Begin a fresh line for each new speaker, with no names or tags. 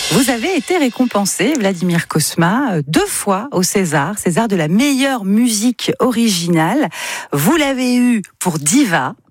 Vous avez été récompensé, Vladimir Cosma, 2 fois au César de la meilleure musique originale. Vous l'avez eu pour Diva,